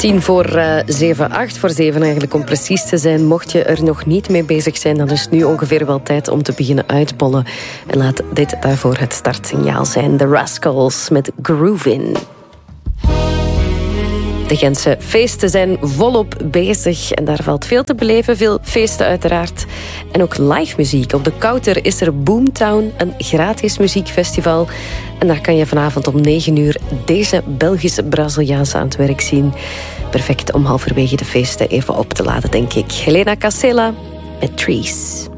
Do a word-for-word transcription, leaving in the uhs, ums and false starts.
Tien voor uh, zeven, acht voor zeven eigenlijk om precies te zijn. Mocht je er nog niet mee bezig zijn, dan is het nu ongeveer wel tijd om te beginnen uitbollen. En laat dit daarvoor het startsignaal zijn. The Rascals met Groovin'. De Gentse feesten zijn volop bezig en daar valt veel te beleven. Veel feesten uiteraard. En ook live muziek. Op de Kouter is er Boomtown, een gratis muziekfestival. En daar kan je vanavond om negen uur deze Belgische Braziliaanse aan het werk zien. Perfect om halverwege de feesten even op te laden, denk ik. Helena Casella met Trees.